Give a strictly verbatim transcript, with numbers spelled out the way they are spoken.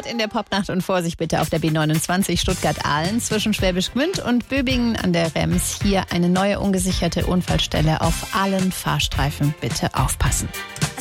Fahrt in der Popnacht und Vorsicht bitte auf der B neunundzwanzig Stuttgart-Ahlen zwischen Schwäbisch Gmünd und Böbingen an der Rems. Hier eine neue ungesicherte Unfallstelle auf allen Fahrstreifen. Bitte aufpassen.